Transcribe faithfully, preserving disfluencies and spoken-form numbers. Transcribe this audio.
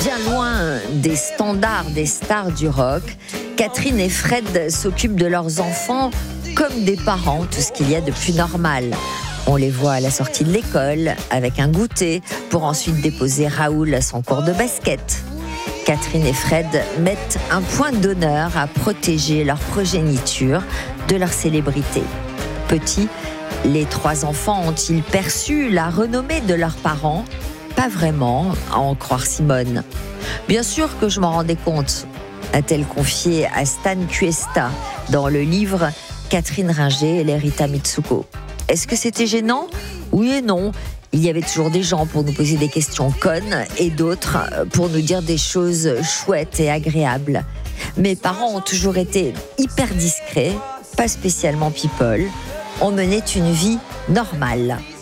Bien loin des standards des stars du rock, Catherine et Fred s'occupent de leurs enfants comme des parents, tout ce qu'il y a de plus normal. On les voit à la sortie de l'école avec un goûter pour ensuite déposer Raoul à son cours de basket. Catherine et Fred mettent un point d'honneur à protéger leur progéniture de leur célébrité. Petits, les trois enfants ont-ils perçu la renommée de leurs parents ? Pas vraiment, à en croire Simone. Bien sûr que je m'en rendais compte, a-t-elle confié à Stan Cuesta dans le livre Catherine Ringer et les Rita Mitsuko. Est-ce que c'était gênant ? Oui et non. Il y avait toujours des gens pour nous poser des questions connes et d'autres pour nous dire des choses chouettes et agréables. Mes parents ont toujours été hyper discrets, pas spécialement people. On menait une vie normale.